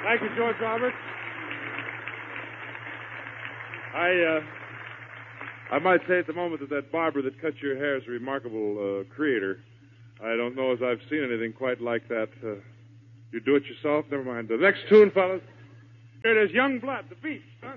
Thank you, George Roberts. I might say at the moment that barber that cut your hair is a remarkable creator. I don't know as I've seen anything quite like that. You do it yourself? Never mind. The next tune, fellas. Here it is, Young Blood, the Beast.